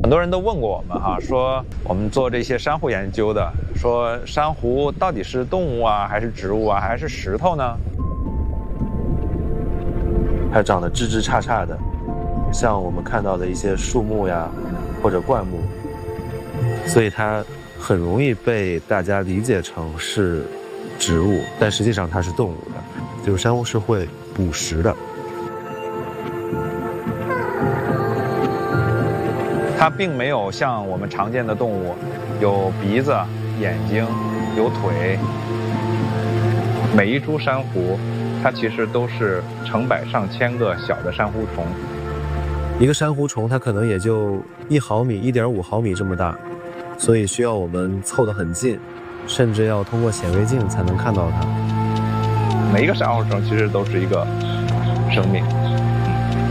很多人都问过我们哈，说我们做这些珊瑚研究的，说珊瑚到底是动物啊，还是植物啊，还是石头呢？ 它长得枝枝杈杈的，像我们看到的一些树木呀，或者灌木，所以它很容易被大家理解成是植物，但实际上它是动物的，就是珊瑚是会捕食的。 它并没有像我们常见的动物有鼻子、眼睛、有腿。 每一株珊瑚，它其实都是成百上千个小的珊瑚虫。 一个珊瑚虫它可能也就1毫米、1.5毫米这么大，所以需要我们凑得很近，甚至要通过显微镜才能看到它。 每一个珊瑚虫其实都是一个生命。